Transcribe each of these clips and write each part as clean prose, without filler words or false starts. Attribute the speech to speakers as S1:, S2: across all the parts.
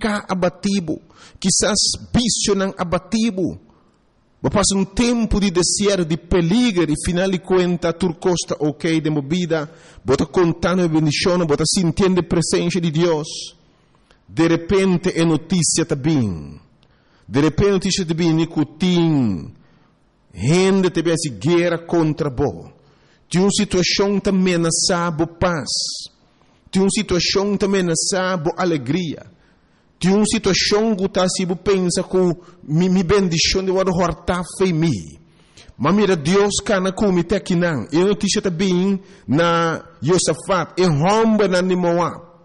S1: ficar abatido. Quizás vício não abatido. Passa um tempo de deserto, de peligro, e final de conta, tudo costa ok de minha vida. Bota contando a bendição, bota sentindo a presença de Deus. De repente, a notícia está bem. De repente, a notícia está bem, nicotim. Gente te vê guerra contra você. Tem uma situação que ameaça a paz. Tem uma situação que ameaça a alegria. Tem uma situação que você pensa que minha bendição de hortar em mim. Mas mira, Deus cana comigo aqui não. E a notícia está bem na Josafat. E romba na Moab.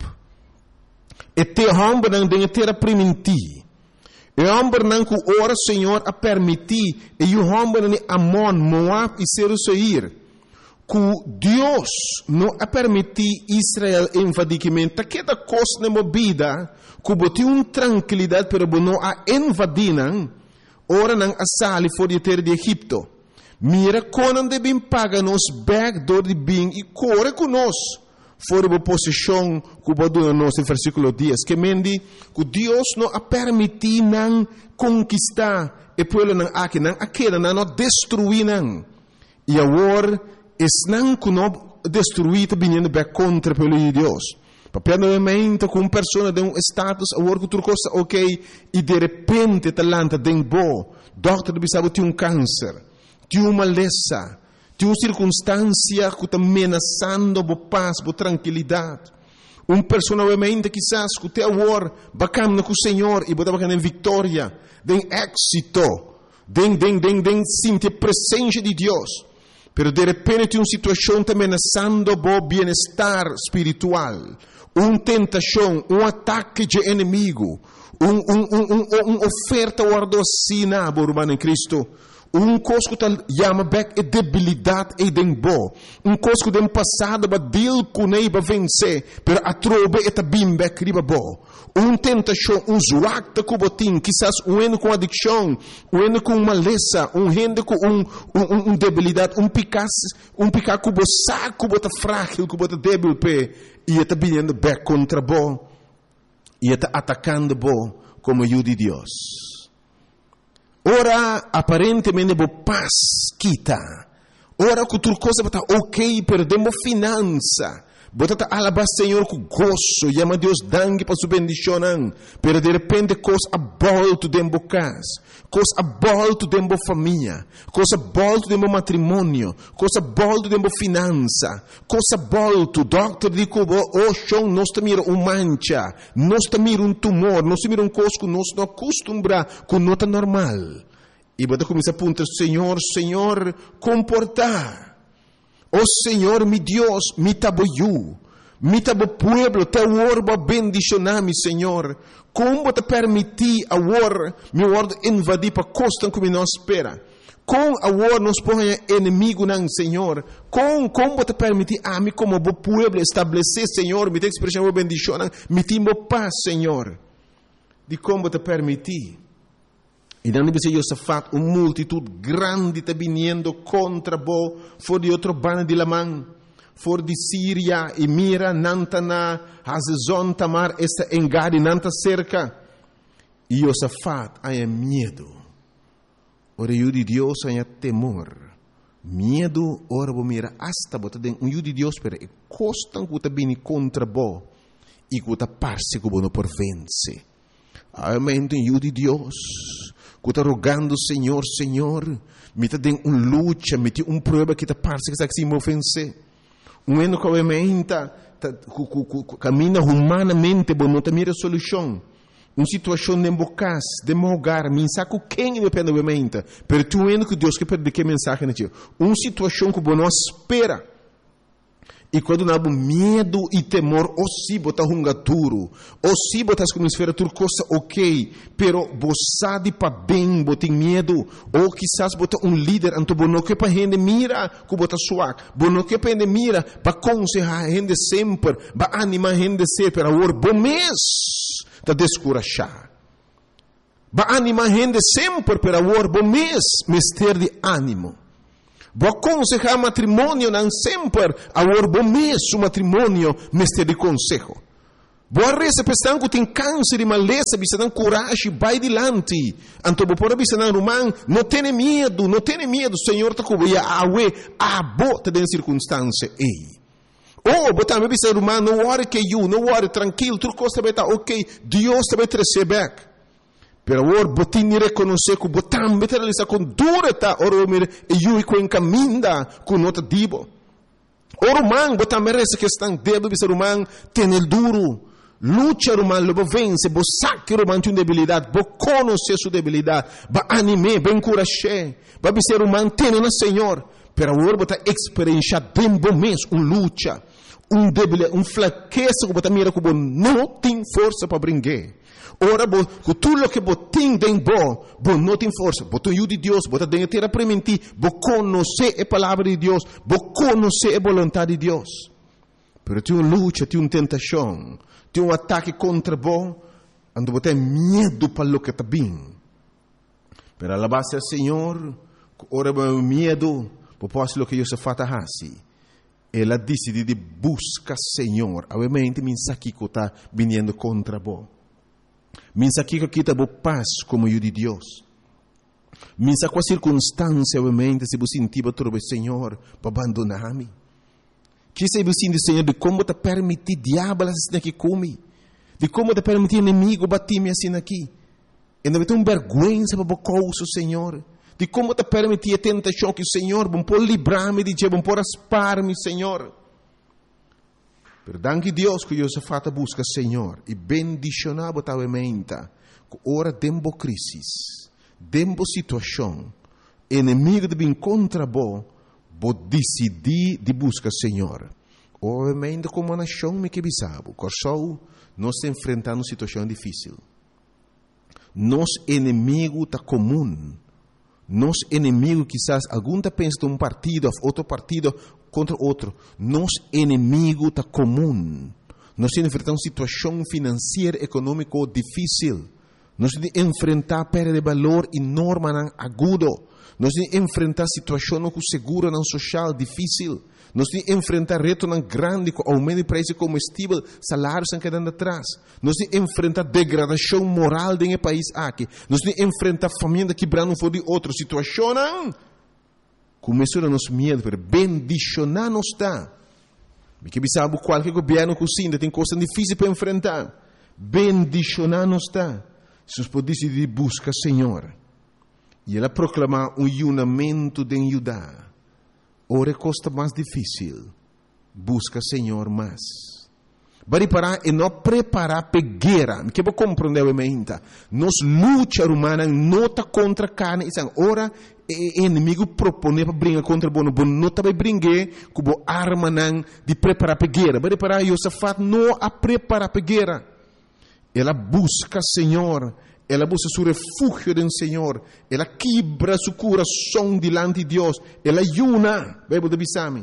S1: E te romba na terra primiti. E romba na que ora Senhor a permitir. E o romba na Amon, Moab e Seir. Que Deus não a permitir Israel invadimento. Que da coisa na minha vida. Que bote uma tranquilidade, pero não a invadir. Ora não a sair fora de terra de Egipto. Mira, quando devem pagar nos backdoor de bem e corre conosco. Fora da posição que o Badu nos em versículo 10. Que mendi que Deus não a permitir não conquistar e pueblo não aqui, não aquela, não destruir não. E agora, não que não destruir também back contra o pueblo de Deus. Papel novamente com uma pessoa de um status, agora que tudo coisa ok, e de repente talanta de bo, doctor bisabo tem câncer, tem uma maleza, tem uma circunstância que está ameaçando a paz, a tranquilidade. Uma pessoa novamente quizás que tem agora bacana com o Senhor e botar bacana em vitória, em êxito, em sentir a presença de Deus. Pero de repente tem uma situação que está ameaçando o bem-estar espiritual. Uma tentação, ataque de inimigo, uma oferta guardocina, irmão em Cristo. Coisa que chama back é debilidade e dembo. Coisa que tem passado para deal com ele para vencer, pero a trobe é também back riba bo. Tentação, zoacta que botim, quizás ano com adicção, ano com maleza, rende com debilidade, picar que bo saco, bota frágil, que bota débil pé, e está vindo back contra bo, e está atacando bo como ajuda de Deus. Ora, aparentemente, bo paz quita. Ora, que tudo coisa está ok, perdemos finança. Bota alabar Senhor com gozo, chama Deus dangue para sua bendição, pero de repente coisa a volta dentro da casa, coisa a volta dentro da família, coisa a volta dentro do matrimônio, coisa a volta dentro da finança, coisa a volta, doctor diz que o chão nós mira mancha, nós mira tumor, nós mira coisa que nós não acostumbra com nota normal. E bota começa a apontar, Senhor, comportar. Oh Senhor, mi Deus, mi taboyu, mi tabo pueblo, te orba bendicionar-me, Senhor. Como te permitir agora, mi word invadir para costa como nós espera. Com agora nos põe inimigo não, Senhor. Como te permitir a mim como bo pueblo estabelecer, Senhor, me te expressão bendição, me timbo paz, Senhor. De como te permitir. E não deve ser Josafat, uma multitud grande está vindo contra bo, for de outro bando de Lamã, for de Síria, e mira, Nantana, Hazezon, Tamar, esta engade, Nanta cerca. E Josafat, há medo. Ora, o de Deus, há temor. Medo, ora, mira, hasta bota den, o de Deus, pero e costan que está vindo contra bo, e que está parse que não por vence. Amém, o de Deus. Que está rogando, Senhor, me está dando uma luta, me tem uma prova que está parece que está se ofencer. Ano que obviamente caminha humanamente, mas não tem solução. Uma situação de embocas, de mogar, me saco quem depende obviamente. Pero tu ano que Deus quer perder que mensagem, uma situação que não espera. E quando não há medo e temor, ou se botar duro, ou se botar como esfera tudo coisa ok, pero você de para bem, botar medo, ou quizás botar líder, então não que para gente mira, que botar suave, não que para gente mira, para aconselhar a gente sempre, para animar a gente sempre, para o bom mês, para descorachar. Para animar a gente sempre, para o bom mês, ter de ânimo. Vou aconselhar matrimônio não sempre, agora bom mês o matrimônio mestre de consejo. Boa reza pensando que tem câncer e maleza, bisa não coragem, vai adiante. Então, por bisa não romano, não tenha medo, Senhor está com você, a bota da circunstância, ei. Oh, botar me bisa romano, não worry que não worry, tranquilo, tudo coisa vai estar ok, Deus vai te receber. Pero agora, botinho reconhecer que botam, betar ali com dura tá, ora me eu com encaminda com nota dibo. O romano, botam me reza que estão débil, bisa romano, tem el duro. Lucha romano, lo vence, bo saque romano tem debilidade, bo conhecer sua debilidade, ba anime, ba encorajar, ba bisa romano tem na Senhor. Pero agora, botar experienciar tempo mês, lucha, debilidade, fraqueza que botar mira que bo não tem força para brincar. Ora, com tudo o que você tem dentro, você não tem força. Você tem o de Deus, você tem que para mentir. Você conhece a palavra de Deus, você conhece a vontade de Deus. Mas tem uma luta, tem uma tentação, tem um ataque contra você, onde você tem medo para o que está bem. Mas a base do Senhor, ora, o medo, você pode o que Deus faz assim. Ela decide de buscar o Senhor. Obviamente, me sabe que está vindo contra você. Minsa que kita bo paz como eu de Deus. Minsa com a circunstância, obviamente, se você sentir trobe Senhor, para abandonar-me. Que se você sentir Senhor de como te permitir diabo assim aqui comigo, de como te permitir inimigo bater-me assim aqui. E não vai ter uma vergonha para o Senhor. De como te permitir a tentação que o Senhor bom por livrar-me de Deus, bom por aspar-me, Senhor. Pero danke Deus que eu se fata busca Senhor e bendicionar botavamente que ora dembo crisis, dembo situação, inimigo de bem contra bo decidir de busca Senhor. Obviamente como uma nação me que bisabo, corsou nós enfrentando situação difícil. Nos inimigo tá comum. Nos inimigo quizás algum tá pensa de um partido, outro partido contra outro. Nos inimigo está comum. Nós enfrentamos situação financeira, econômica difícil. Nós enfrentar perda de valor enorme, agudo. Nós enfrentar situação com seguro não social difícil. Nós enfrentar reto não grande com aumento de preço de combustível, salários estão quedando atrás. Nós enfrentar degradação moral dentro do país aqui. Nós enfrentar família quebrando um de outra situação. Começou a nos medo, pero bendicionar nos está. Porque sabe qualquer governo cozinha tem coisas difíceis para enfrentar. Bendicionar nos está. Se nós podemos decidir buscar Senhor. E ela proclamar um unimento de ajudar. Ora costa mais difícil. Busca Senhor mais. Bari parar e não preparar para guerra. Que vou compreender obviamente. Nos luta humana não está contra carne. Ora inimigo propõe para brincar contra bono não está para brincar com boa arma não de preparar para guerra. Bari parar Josafat não a preparar para guerra. Ela busca Senhor. Ela busca seu refúgio no Senhor. Ela quebra seu coração diante de Deus. Ela ayuna. Bebo de bisame.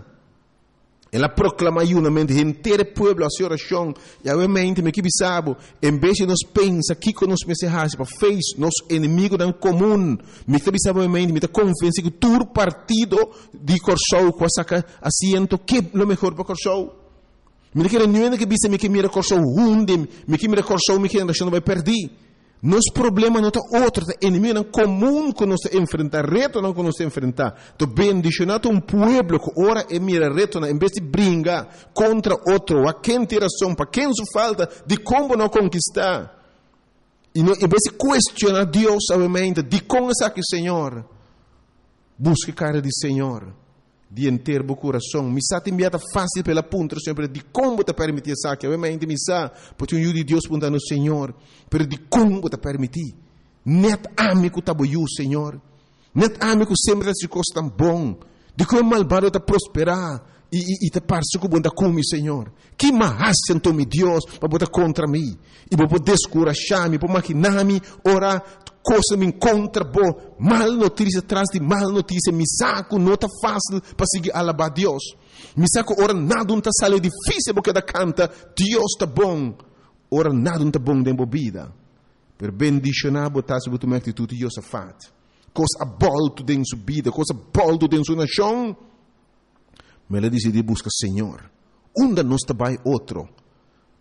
S1: Ela proclama ayunamente inteiro povo a sua oração. E obviamente, me que bisabo, em vez de nós pensar que nos mensagens para fez nosso inimigo não comum, me que bisabo obviamente, me está confiança que todo partido de Corsou com saca assento que é o melhor para Corsou. Me que não que bisa me que mira Corsou hunde, me que mira Corsou me que a nação vai perder. Nosso problema não é outro, é inimigo não comum que nós enfrentar, reto não que nós enfrentar. Então, bendicionado um povo que ora e mira reto, em vez de brincar contra outro, a quem tem razão, para quem só falta, de como não conquistar. E não, em vez de questionar Deus, obviamente, de como é que Senhor, busque a cara de Senhor, de inteiro o coração. Me está enviada fácil pela ponta, sempre de como te permitir isso aqui. Obviamente, me está, porque o de Deus punta no Senhor, mas de como te permitir. Net amigo tá boiu, Senhor. Net amigo sempre se costa tão bom. De como malvado te prosperar e te parece que bunda come, Senhor. Que mais sentou me Deus para botar contra mim e para descorajar-me, para maquinar-me, orar. Coisa me encontra boa, mal notícia atrás de mal notícia, me saco, não está fácil para seguir alabar Deus. Me saco, ora nada não está sale difícil porque da canta, Deus está bom. Ora nada não está bom dentro da vida. Per bendicionar, botar sobre tua atitude, Deus faz. Coisa abolto dentro sua vida, coisa abolto dentro sua nação. Mas ela decide buscar Senhor. Onde nós está vai outro?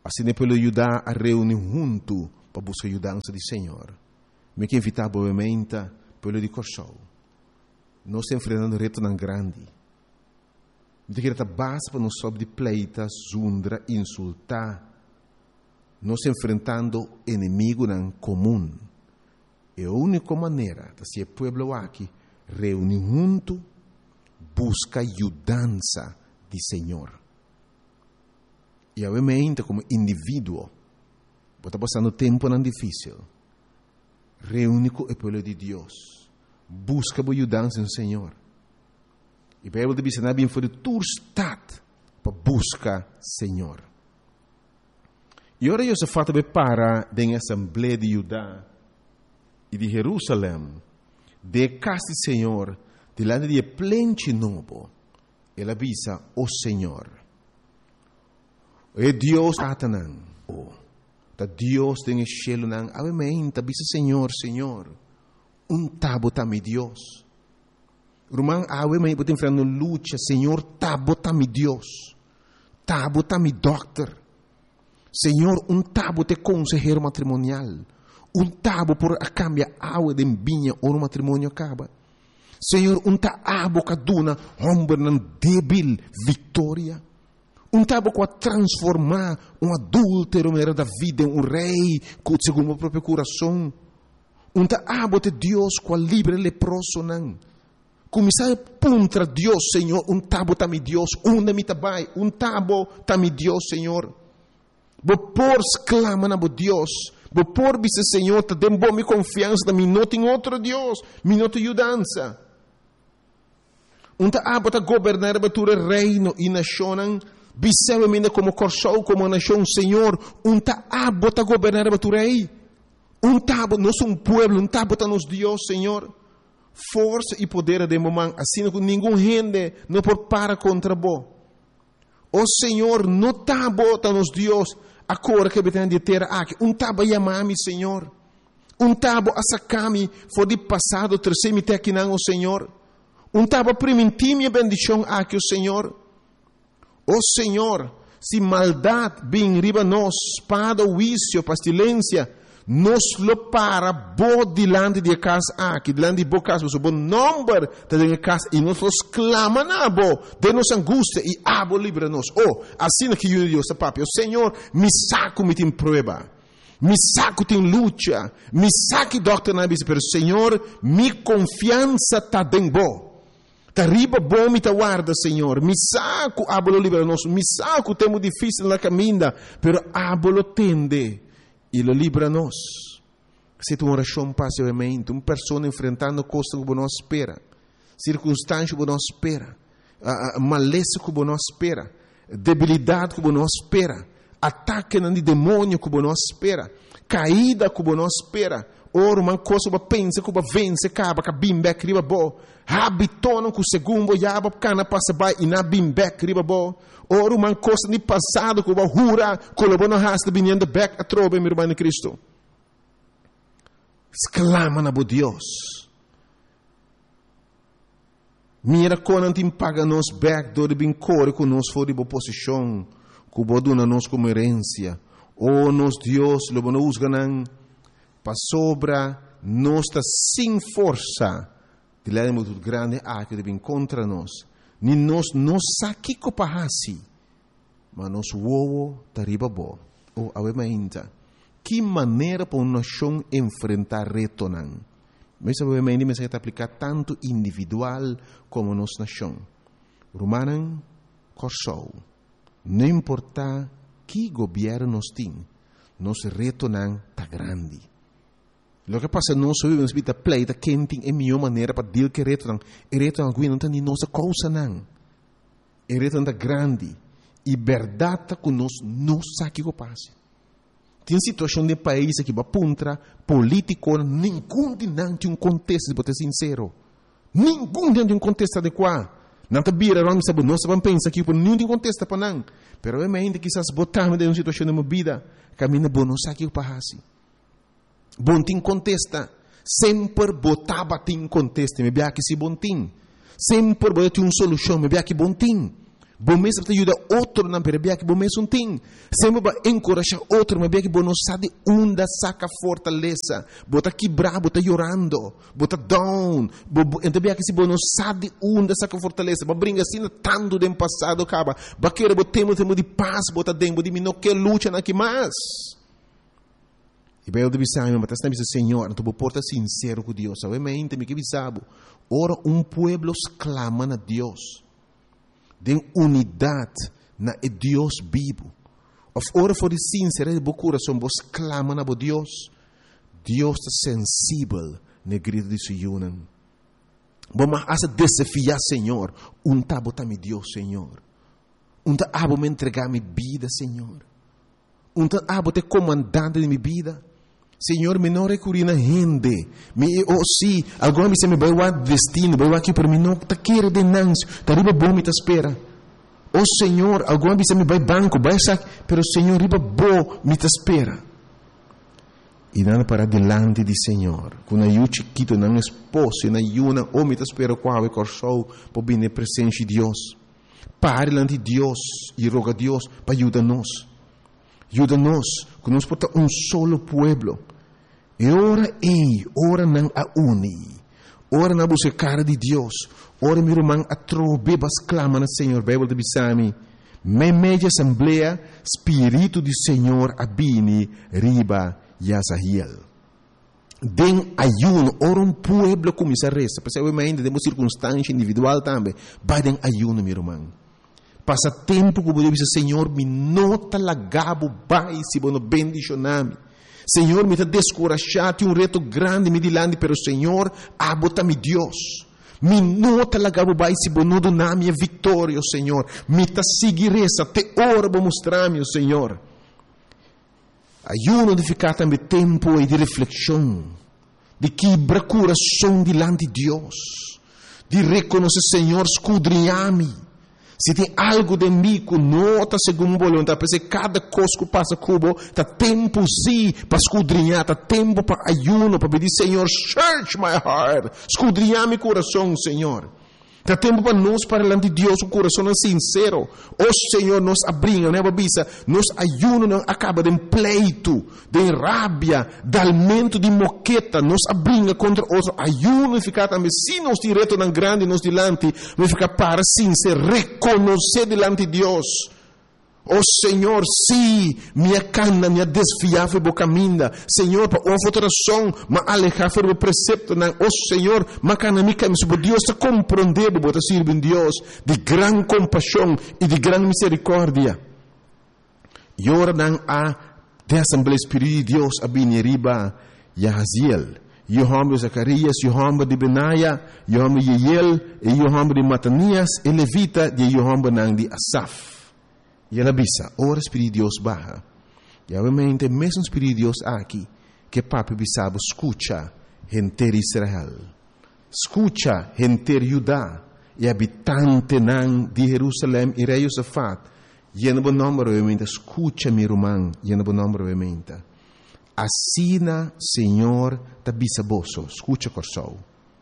S1: Assim é pelo ajudar a reunir junto para buscar a ajudança do Senhor. Me que invitar obviamente pelo de Corsol. Nós estamos enfrentando reto tão grande. Me que está base para nós sobre de pleita, zundra, insultar. Nós estamos enfrentando inimigo não comum. É a única maneira de ser povo aqui reunir junto, busca ajudança do Senhor. E obviamente como indivíduo, está passando tempo não difícil. Reúne com o povo de Deus. Busca a ajudança do Senhor. E a Bíblia diz que bem for de tua estado para buscar Senhor. E agora eu se fato para da Assembleia de Judá e de Jerusalém, de casa do Senhor, de lá de plente novo, ela avisa o Senhor. E Deus atanan, da Deus tem cielo nang, obviamente, avisa Senhor, tabo mi Deus. Romang obviamente pode enfrentar luta, Senhor, tabo mi Deus. Tabo mi doctor. Senhor, tabo te consejero matrimonial. Tabo por a cambia água de vinha ou no matrimônio acaba. Senhor, tabo kaduna homem nan débil vitória. Tabo para transformar adúltero da vida em rei segundo o próprio coração. Tabo de Deus qual livre leproso nan. Começar contra Deus, Senhor, tabo mi Deus, mi tabai, tabo mi Deus, Senhor. Por exclama na Deus, por dizer Senhor, te dê boa confiança, da não tem outro Deus, não tem ajudança. Abo ta governar batura reino e nação, bisewamente como Corsol, como nação, Senhor, abo ta governar batura rei. Tabo, nós somos pueblo, tabo ta nos Deus, Senhor. Força e poder de momento, assim que nenhum gente não pode parar contra bo. O Senhor, não tabo ta nos Deus, agora que betém de terra aqui, tabo yamami, Senhor. Tabo asakami, for de passado, terceiro me aqui não, o Senhor. Tabo primitiva bendição aqui, o Senhor. O Senhor, se maldade vem riba nós, espada, vício, pestilência, nos lo para bo dilante de casa aqui, dilante de bo casa, o bom número de casa, e nós los clama na bo, de nos angústia, e abo livra-nos. Assim que eu Deus, papi, o Senhor, me saco me tem prueba, me saco tem luta, me saque doctor na bisa, pero Senhor, mi confiança tá bem bo. Tá riba bom me tá guarda, Senhor. Me saco, abo livra-nos, me saco temo difícil na caminha, pero abo lo tende. E lo livra-nos. Se tu oração passivamente, uma pessoa enfrentando coisas que não espera, circunstâncias que não espera, maleza que não espera, debilidade que não espera, ataque de demônio que não espera, caída que não espera, uma coisa que pensa que vence, acaba que bimbek riba bo, habitono que segundo yaba cana passa by e na bimbek riba bo. Ora uma coisa de passado que o hura colabora hasta vinendo back a trobe meu irmão em Cristo. Exclama na bo Deus. Mira quando não paga nos back do bem core com nós for de boa posição, que o dona nós como herência. Nos Deus lo não usa não para sobra nós está sem força. De lá é muito grande que deve contra nós. Ni nós não saque copahasi, mas nós uovo tariba bo. Obviamente, que maneira para uma nação enfrentar reto não? Mas obviamente me se aplicar tanto individual como nossa nação. Romanan, Corsol, não importa que governo nós tem, nosso reto não está grande. Lo que passa nós vivemos vida pleita quem tem a melhor maneira para dizer que reto não, e reto não não tem nossa causa não, e reto não grande, e verdade que nós não sabe o que passa. Tem situação de país que vai puntra político, nenhum de não tem contexto, de ser sincero, nenhum tem contexto adequado. Não te vira, nós vamos pensar que nenhum tem contexto para não, pero obviamente quizás botamos em uma situação de uma vida, caminha bom não sabe o que passa. Bom tem contesta, sempre botava tem contesta, me via que se bom tem, sempre botava uma solução, me via que bom tem, Bom mesmo te ajuda outro na perder que bom mesmo tem. Sempre vai encorajar outro, mas bem que bom não sabe onde saca fortaleza. Bota quebrar, bota chorando, bota down. Então bem que se bom não sabe onde saca fortaleza, mas brinca assim tanto do passado acaba. Baqueira botemos de paz, bota dentro de mim não quer luta aqui mais. E bem eu deve saber, mas está dizendo Senhor, tu porta sincero com Deus. Obviamente me que sabe. Ora pueblo clama a Deus. Den unidade na Deus vivo. Of ora for de sincero de coração, vos clama na Deus. Deus está sensível na grito de Sion. Vamos a desafiar, Senhor. Bota mi Deus, Senhor. Abo me entregar minha vida, Senhor. Abo te comandante de minha vida. Senhor, me não recorri na gente. Se alguma vez me vai o destino, vai aqui para mim, não está querendo de nancio, está riba bom me espera. Senhor, alguma vez me vai banco, vai sair, pero Senhor, riba bom me espera. E nada para delante de Senhor, com a eu chiquito, não esposo, na yuna, me espera qual é corso, para vir na presença de Deus. Pare delante de Deus e roga a Deus para ajudar-nos. Ajuda-nos, que nós podemos solo pueblo. E ora não a uni. Ora não busca cara de Deus. Ora meu irmão a trobe bas clama na Senhor. Bíblia de Bisami. Media assembleia, Espírito de Senhor abini riba Yazahiel. Den ayuno, ora pueblo começa a resta. Porque obviamente temos circunstância individual também. Vai den ayuno, meu irmão. Passa tempo como Deus diz, Senhor, me nota lagabo bai se bono bendicionami. Senhor, me está descorajado, um reto grande me dilante, pero Senhor, abota-me Deus. Me nota lagabo bai se bono donami a vitória, Senhor. Me está seguir essa, te ora para mostrar-me, Senhor. Ayuno de ficar também tempo e de reflexão, de quebrar coração dilante de Deus, de reconhecer, Senhor, escudrinhar-me. Se tem algo de mim que não está segundo a vontade, porque cada coisa que passa cubo, está tempo sim para escudrinhar, está tempo para ayuno, para pedir, Senhor, search my heart, escudrinhar meu coração, Senhor. Está tempo para nós, para diante de Deus, o coração é sincero. Senhor, nos abrinha, né, babisa? Nos ayuno não acaba de pleito, de rabia, de aumento de moqueta, nos abrinha contra os ayuno e ficar também, se nós direto na grande, nos dilante, vai ficar para sincero, reconhecer dilante de Deus. Senhor, sim, minha cana, minha desfiável boca minda. Senhor, para uma alteração, mas alejar o precepto, não. Senhor, mas cana mica, mas Deus está compreendendo, bota servir Deus de grande compaixão e de grande misericórdia. E ora não há de Assembleia Espírito de Deus a bineriba Yahaziel. Yohamba de Zacarias, Yohamba de Benaia, Yohamba de Yeiel, e Yohamba de Matanias, e Levita de Yohamba não de Asaf. E ela bisa, ora Espírito de Deus barra. E obviamente, mesmo Espírito de Deus aqui, que papi bisabo, escucha, gente de Israel. Escucha, gente de Judá, e habitante de Jerusalém e rei Josafat. E no bom nome, obviamente, escucha, meu irmão, e no bom nome, obviamente. Assina, Senhor, ta bisaboso, escucha, corsou.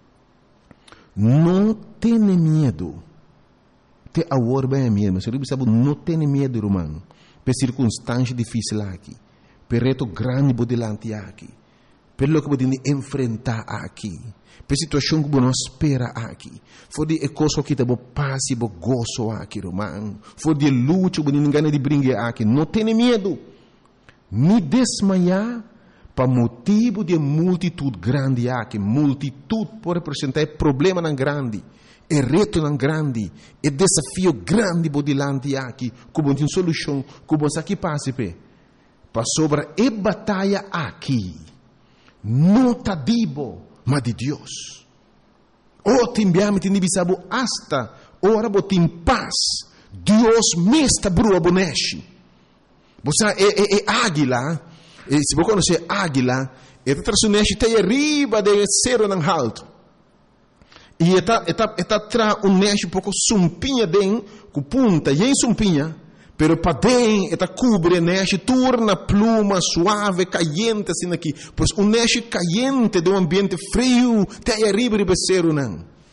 S1: Não tenha medo. Te agora bem mesmo, mas eu sabe não tem medo, irmão, por circunstância difícil aqui, por reto grande por delante aqui, pelo que podemos enfrentar aqui, por situação que não espera aqui, for de coisa que temos paz e gozo aqui, irmão, for de luta que ninguém de brincar aqui, não tem medo, me desmaiar para motivo de multitude grande aqui, multitude por representar problema não grande. É reto não grande, é desafio grande por delante aqui, como tem solução, como aqui passa para sobre a batalha aqui, não está dibo, mas de Deus. Timbiame tem bisabo hasta, ora botim paz, Deus me está brua boneche. Você é águila, se você conhecer águila, é traçoneche tem arriba de cero não alto. E está tra neche um pouco sumpinha den, com punta, e em sumpinha, pero para den, está cubre neche, torna pluma suave, caliente assim aqui, pois neche caliente de ambiente frio, tem arriba de becero não.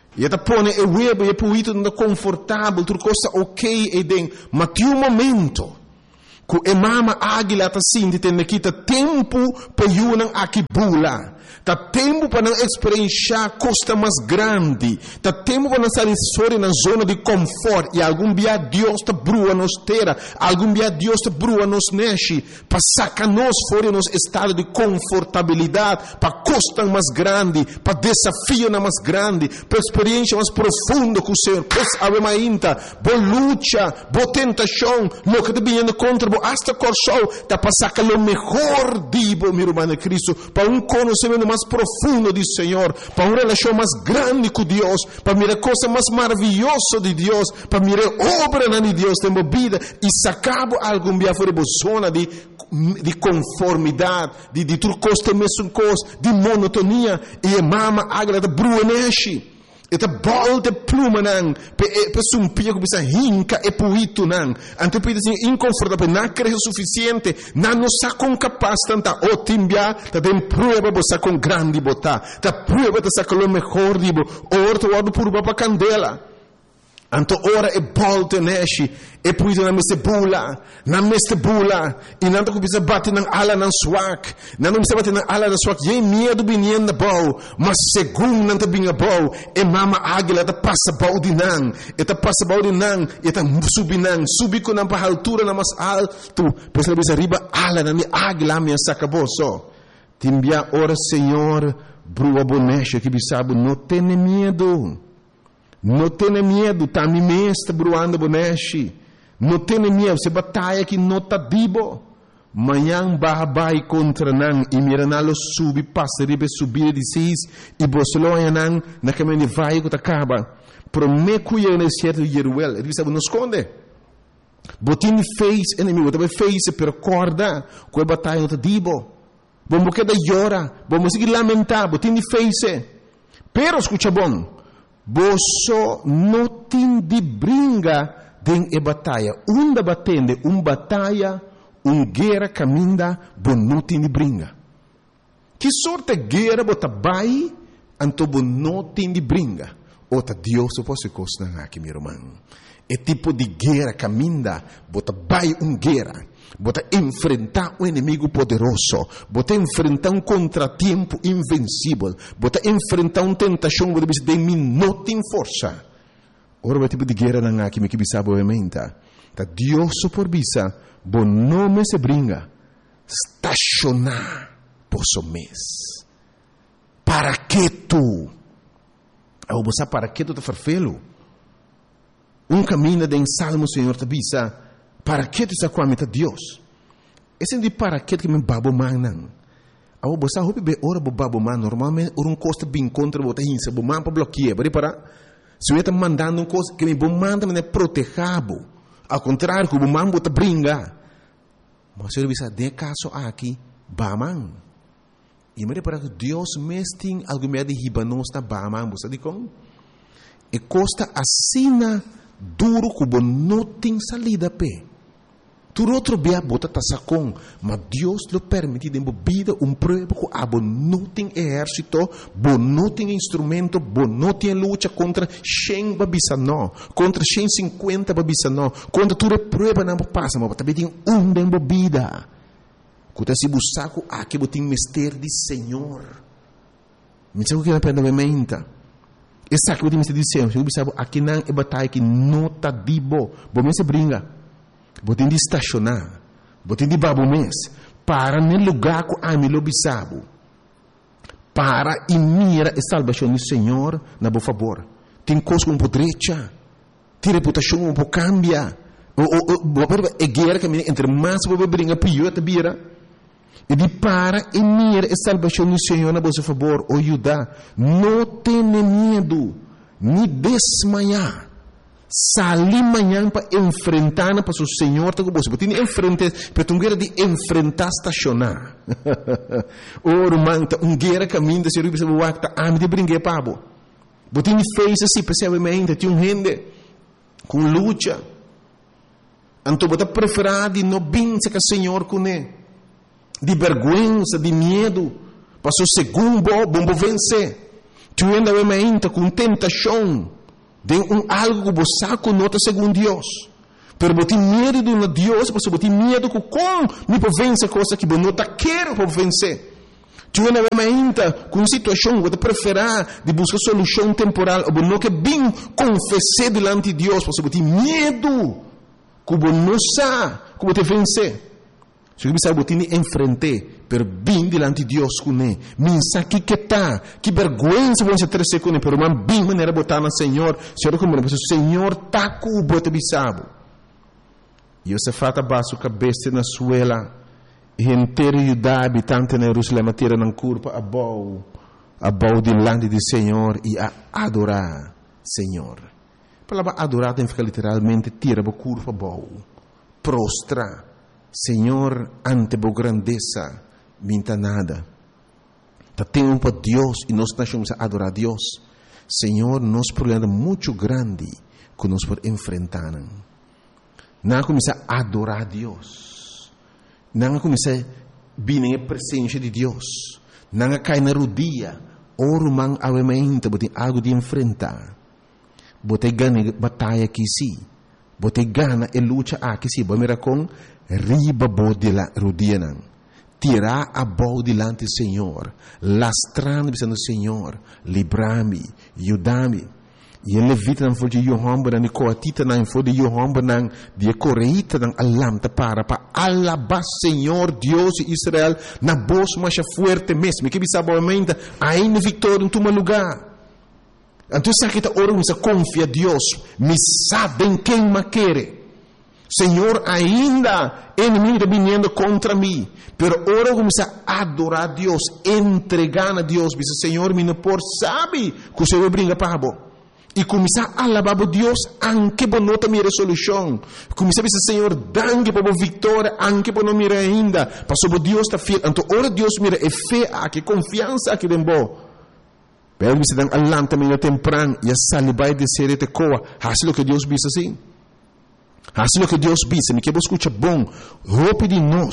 S1: E ata pone e web e puito não confortável, tudo coisa ok e den, mas tem momento que a mama águila está assim, de ter que tempo para eu aqui bula. Tá tempo para não experienciar costa mais grande. Tá tempo para não sair fora na zona de conforto. E algum dia Deus te brua nos terra. Algum dia Deus te brua nos neche. Para sacar nós fora nos estado de confortabilidade. Para costa mais grande. Para desafio mais grande. Para experiência mais profunda com o Senhor. Pois ave mainta. Boa luta. Boa tentação. Lo que te viene contra. Boa hasta corso. Tá para sacar o melhor dibo, meu irmão Cristo. Para conhecimento mais profundo do Senhor, para uma relação mais grande com Deus, para mirar coisa mais maravilhosa de Deus, para mirar obra de Deus na minha vida e sacar algum dia fora da zona de conformidade, de tudo coisa mesmo coisa, de monotonia e a mama agra da bruaneshi. Eta bolte pluma nang pe sumpia que bisa hinca e puito nang anto pide assim inconfortável não crer o suficiente não sa com capaz tanta o timbia ta tem prova bosa com grande bota ta prova ta sa com o melhor dibo orto wado por baba candela anto ora e bolte neshi e puito na meste bula e não que bisa bate nang ala nang swak não bisa bate nang ala nang swak ye medo binien na bau mas segundo não ta binga bau e mama águila ta passa bau de nang e ta passa bau de nang e ta subi com nang pa altura na mais alto pois ela bisa riba ala na mi águila me sacabou só timbia ora Senhor brua bonecha que bisabo não tem medo. Não tenha medo, tá me mestre bruando bonechi. Não tenha medo, se batalha que não tá dibo. Manhã babai contra nan e miranalo subi passa ribe subir de seis e bosloia nan na caminho vai que acaba. Prometo que é certo Jeruel, ele sabe não esconde. Botin fez inimigo, também fez per corda, que batalha não tá dibo. Vamos que da llora, vamos seguir lamentar, botin fez. Pero escucha bom. Boso não tem de brinca den e batalha. Batende, batalha, guerra caminda, bo não tem de brinca. Que sorte guerra bota bai, anto bo não tem de brinca. Ota Deus o posso costar aqui, meu irmão. É tipo de guerra caminda, bota bai guerra. Bota enfrentar um inimigo poderoso, bota enfrentar contratempo invencível, bota enfrentar tentação que você tem não tem força. Ora, o tipo de guerra não há que me bisabo ementa. Tá Deus por bisa, bom nome se brinca, estacionar posso mês. Para que tu? Ao você para que tu te farfelo? Caminho de salmo Senhor te bisa. Para que tu está com a meta Deus? Esse é de para que me babo manang. Ao você hope be ora bo babo man normalmente costa bem contra bota hinsa bo man para bloquear, para se eu está mandando coisa que me bo manda me protegabo. Ao contrário, que bo man bota brinca. Mas eu bisa de caso aqui baman. E me para que Deus mesting algo me de hibanos na baman, você diz como? E costa assina duro que bo não tem salida pe. Tu outro bia bota tasacon, mas Deus lo permite de vida prova que abo não tem exército, bo não tem instrumento, bo não tem luta contra 100 babisa não, contra 150 babisa não, contra tu prova não passa, mas também tem de vida. Quando se busca aqui botin mister de Senhor. Me diz que na pena mementa. Essa que botin mister de Senhor, eu busco aqui não é batalha que não tá dibo, bo me se brinca. Botem de estacionar, botem de babo mês, para no lugar que a mim lo bisabo, para e mira a salvação do Senhor na boa favor. Tem coisa com podrecha, tem reputação um pouco cambia, é guerra que entre mais você brinca pior te vira. E de para e mira a salvação do Senhor na boa favor, o Judá, não tenha medo, nem desmaiar. Salir manhã para enfrentar para o Senhor, tá com você. Porque tem enfrentar, para guerra de enfrentar estacionar. Irmão, guerra caminho de ser o bispo wakta, de brincar pabo. Porque tem fez assim, percebamente, tem gente com luta. Então, você preferir de não vencer com o Senhor com ele, de vergonha, de medo, para o segundo bom vencer. Tu ainda ainda com tentação de algo que você sabe nota segundo Deus. Pero você tem medo de Deus, você tem medo que como me pode vencer coisa que você não quer para vencer. Tu ainda com situação que você prefere de buscar solução temporal, ou não que bem confessar diante de Deus, você tem medo que você não sabe como te vencer. Se você sabe que enfrentar, pero bem diante de Deus com ele. Minsa que tá, que vergonha você ter com ele, pero man bem maneira botar no Senhor. Senhor como o Senhor tá com o bote bisabo. E você fata baixo cabeça na suela. Inteiro Judá, habitante de Jerusalém, tira na curva a bau diante do Senhor e a adorar Senhor. A palavra adorar significa literalmente tira a curva a bau, prostra, Senhor, ante a grandeza, minta nada. Tá tempo para Deus e nós nascemos a adorar Deus. Senhor, nosso problema é muito grande que nós podemos enfrentar. Não começar a adorar Deus. Não começar a vir na presença de Deus. Não cair na rodilha. Oro man avementa, bote algo de enfrentar. Bote gana batalha aqui sim. Bote gana e luta aqui sim. Bomera com riba bode la rodilha não. Tirar a bola delante do Senhor. Lastrando dizendo Senhor, livra-me, ajuda-me. E ele levita não foi de Johan Banan, e coatita não foi de Johan Banan, de correita não alamta para alabar Senhor Deus de Israel na voz mais forte mesmo. Que bisa boamente ainda vitória em teu lugar. Então se aqui tá orando, se confia Deus, me sabem quem me quer. Senhor, ainda inimigo está vindo contra mim, pero ora começa a adorar Deus, entregar a Deus, diz Senhor, me não por sabe que o Senhor brinca para bo. E começar a alabar a Deus, anche por nota minha resolução. Começar a dizer, Senhor, danke por vitória, anche por não mira ainda. Passou por Deus está fiel. Então, ora Deus mira é fé, que confiança aqui dentro. Pero você dá alanta meio temprano e a salibai de ser te coa. Assim o que Deus diz assim. Assim o que Deus diz, me que você escuta bom, roupa de nós.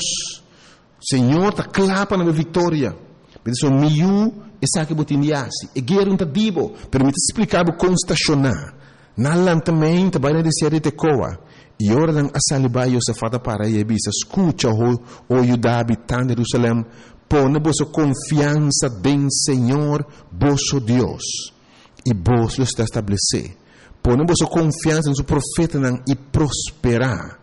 S1: Senhor, está clapa na minha vitória. Pero miu essa que botiniasi e guerra um tadibo permite explicar o constacionar na lantamento vai na série de coa e ora dan asalibai o safata para e bisa escuta o Judá habitante de Jerusalém põe vossa confiança em Senhor vosso Deus e vos lo está estabelecer põe vossa confiança no profeta e prosperar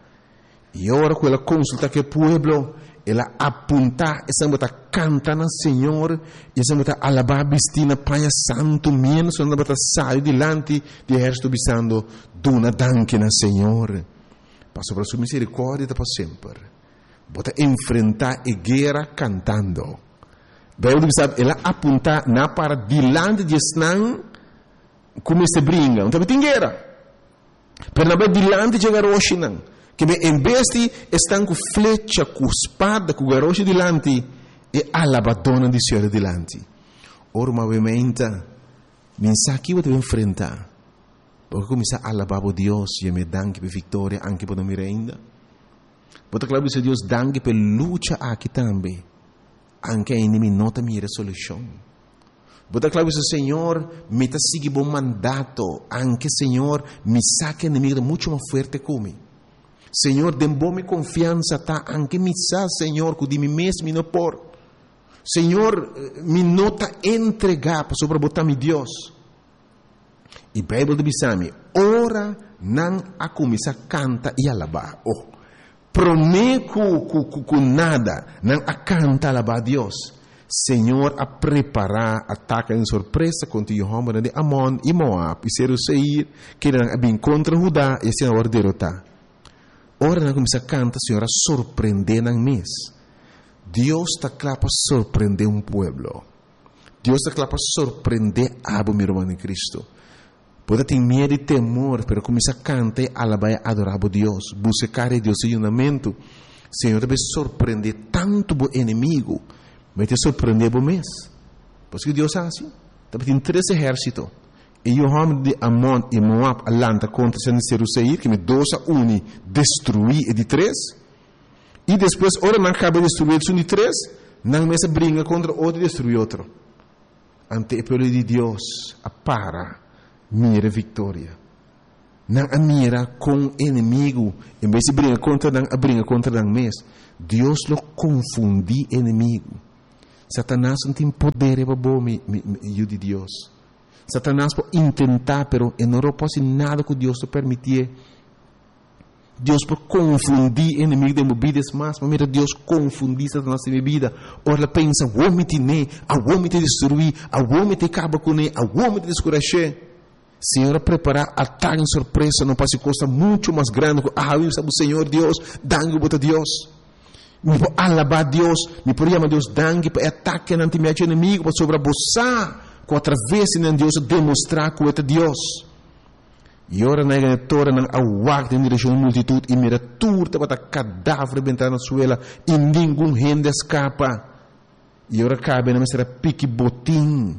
S1: e ora com ela consulta que o povo ela apunta, essa bota canta na Senhor, essa bota alabar bistina Pai Santo, menos essa bota sai delante de exército bisando, dona danke na Senhor. Passo para sua misericórdia para sempre. Bota enfrentar a guerra cantando. Bem, sabe, ela apunta na para delante de Snan, como se brinca, então tem guerra. Pero na delante de Garoshinan. Que em vez de estar com flecha, com espada, com garoche delante, e alabadona de Senhor delante. Ora, obviamente, mensagem que você vai enfrentar. Porque começar a alabar a Deus, e me danke por vitória, anche por não me ainda. Porque claro que Deus danke por luta aqui também. Anche a inimigo nota minha resolução. Porque claro que Senhor me está seguindo bom mandato, anche Senhor me saque inimigo muito mais forte como. Senhor, dê-me confiança, tá? Anche me sa, Senhor, que de mim mesmo não por. Senhor, me nota entregar para sobrebotar-me Deus. E a Bíblia diz-me, ora não a começar a cantar e alabar. Oh, prometo com nada, não a cantar e alabar a Deus. Senhor, a preparar ataque em surpresa contra Jehová de Amon e Moab, e Seir, que não bem contra Judá, e assim agora derrotar. Ora, nós começamos a cantar, Senhor, a surpreender na mês. Deus está claro para surpreender um povo. Deus está claro para surpreender a meu irmão em Cristo. Pode ter medo e temor, mas começar a cantar e alabar e adorar a Deus. Buscar a Deus em unamento. Senhor, deve surpreender tanto o inimigo, mas te surpreender o mês. Por isso que Deus é assim. Deve ter 3 exércitos. E Jehová de Amon e Moab alanta contra Seir, que me 2-1 destruir e de 3. E depois, ora não acaba de destruir de 3, não me se brinca contra outro e destruir outro. ante o poder de Deus, para mira vitória. Não a mira com inimigo, em vez de brincar contra o mês, Deus lo confundi inimigo. Satanás não tem poder de Deus. Satanás pode tentar, pero não pode nada que Deus te permitir. Deus pode confundir inimigo de minha vida, mas mira, Deus confundir Satanás de minha vida. Ora, ela pensa, vou me te destruir, vou me te acabar com ele, vou me te descuracher. Senhor, preparar ataque em surpresa, não passa coisa muito mais grande. Eu sabe, Senhor Deus, dangue para Deus. Me pode alabar Deus, me pode chamar Deus, dangue para ataque ante meu inimigo, para sobreposar, com através de Deus, demonstrar que é Deus. E ora, na igreja, na aguarda em direção à multitud, e mira, turta para cadáver bentar na suela, e nenhum rende escapa. E ora, cabe na mestra pique botim,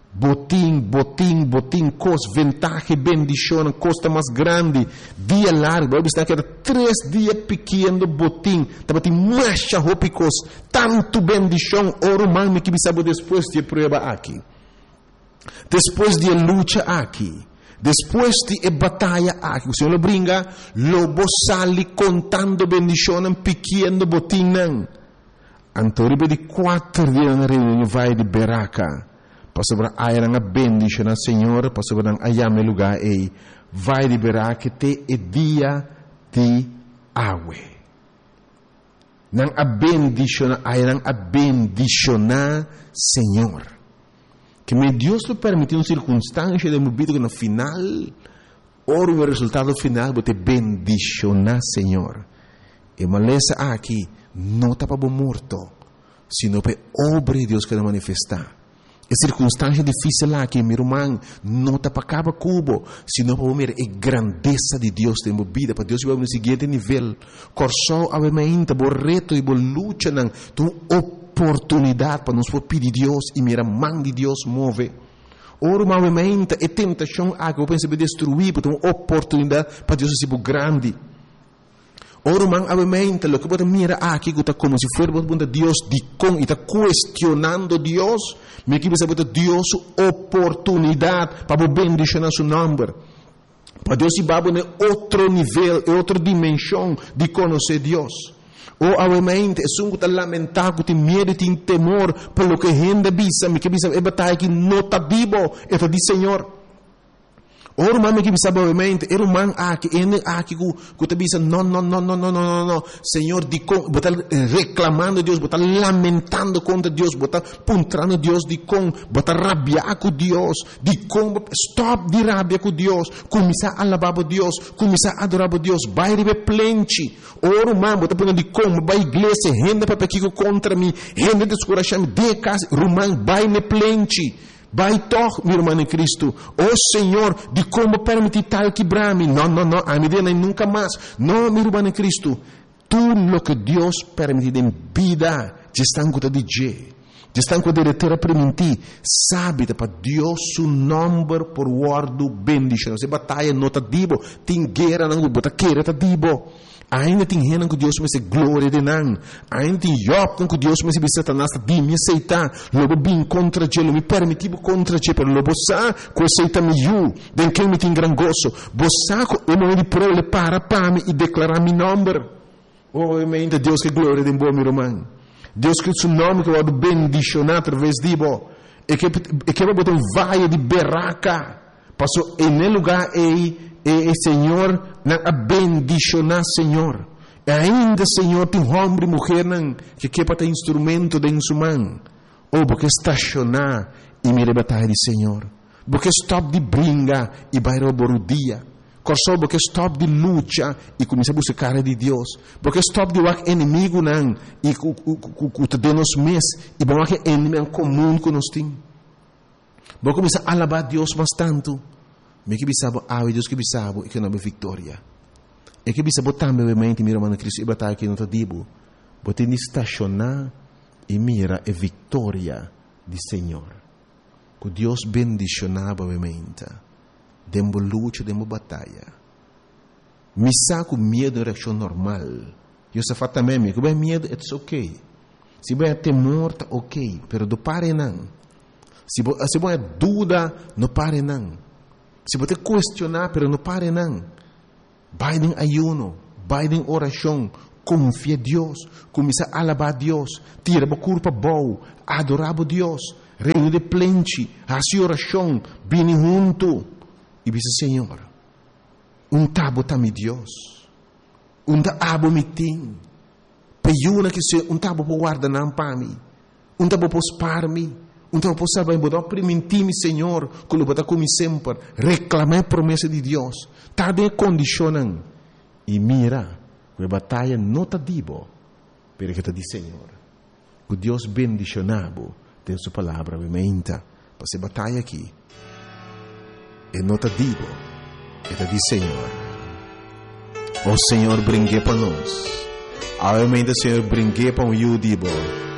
S1: cos, ventaja, bendição, costa mais grande, dia largo, está que era 3 dias pequeno botim, estava tem mais roupas, tanto bendição, oro mami que me sabe depois de prova aqui, depois de luta aqui, depois de batalha aqui, o Senhor brinca, lobo sali contando bendição, pequeno botim, antoribe de 4 dias na reunião vai de Beraca. Pastor ayang a bendition na Senhor, pastor nang ayame lugar vai liberar que te é dia de awe. Nang a bendition ayang a bendicionar Senhor. Que me Deus lo permitiu circunstância de minha vida que no final, ora o resultado final, vou te bendicionar Senhor. E maleza aqui, não está para morto, sino para obra de Deus que vai manifestar. É circunstância difícil lá que meu irmão não está para acabar cubo, sino para ver a grandeza de Deus em minha vida, para Deus vai no seguinte nível. Corso a mente, bo reto e bo luta nang tu oportunidade para nos pedir Deus e mira mão de Deus move. Ora uma mente é tentação a que eu penso destruir, para uma oportunidade para Deus ser grande. Ora man avamente lo que pode mira aqui que está como se fosse bunda Deus de com e está questionando Deus, me que bisa Deus oportunidade para bendicionar seu nome. Para Deus se babo em outro nível, outra dimensão de conhecer Deus. Ou avamente é um que lamentar, que tem medo, tem temor pelo que gente bisa, me que bisa é batalha que não está vivo, é de Senhor. Ora mami que bisa obviamente, era man aqui, que te bisa, não, Senhor, de com, botar reclamando Deus, botar lamentando contra Deus, botar puntrando Deus de com, botar rabiar com Deus, de com, stop de rabia com Deus, começar a alabar Deus, começar a adorar Deus, vai receber plente. Ora man, botar punando de com, vai igreja, renda para pequeno contra mim, renda descorachar-me, de casa, rumang, vai me plente. Vai toch, meu irmão em Cristo. Senhor, de como permitir tal quebrar-me? Não, a minha vida nunca mais. Não, meu irmão em Cristo. Tudo o que Deus permite em vida, já estão com o DJ. Já estão com a diretora permitir. Sabe, para Deus, o nome por guardo bendição. Se batalha não está dibo. Tem guerra, não está guerra, está dibo. Ainda tem gente que Deus me se glória de não. Ainda tem Job que Deus me se Satanás de me aceitar. Logo bem contra ele, me permitivo contra ele, pero logo sa que aceita me eu, den que me tem gran gozo. Bosa ko o momento de prole para me e declarar meu nome. Obviamente Deus que glória de bom meu irmão. Deus que seu nome que vai bendicionar através de bo. E que vai botar um vale de Beraca. Passou em lugar Senhor, na bendicionar Senhor. E ainda, Senhor, tem homem e mulher que quer para ter instrumento de sua mão. Porque estacionar e me batalha de Senhor. Porque stop de brinca e vai roubar o dia. Porque stop de luta e começa a buscar de Deus. Porque stop de o inimigo não e que te nos mês e vamos que inimigo comum que nós temos. Porque começa a alabar Deus bastante. Me que bisabo, Deus que bisabo, e que não é vitória. E que bisabo também, obviamente, meu irmão Cristo, e batalha que não está dibo. Bote de estacionar e mira a vitória do Senhor. Que Deus bendicionava, obviamente. Dembo luta, dembo batalha. Me saco medo de reação normal. Eu só faço também, que vai medo, it's ok. Se vai temor, tá ok. Pero do pare não. Se você tem dúvida, não pare não. Se você questionar, pero não pare não. Vai em ayuno, vai em oração, confia em Deus, começa a alabar a Deus, tira a culpa boa, adorar a Deus, reúne de plente, faz oração, vem junto e diz, Senhor, tabo tami Deus, abo me tem, peyuna que se tabo po guarda não para mim, tabo po spar me, tabo po saber, bodo primentimi Senhor, que lo boda como sempre, reclamar a promessa de Deus, tá de condicionam e mira, a batalha não está dibo, porque está de Senhor, que Deus bendicionado tem sua palavra, menta, para se batalha aqui, e não está dibo, está de Senhor. O Senhor brinque para nós, obviamente o Senhor brinque para o dibo.